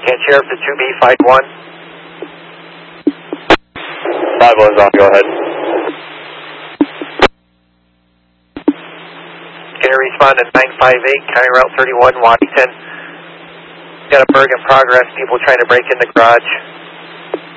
And Sheriff to 2B51. 5-1's on, go ahead. Can you respond to 958, County Route 31, Washington? Got a burg in progress, people trying to break in the garage.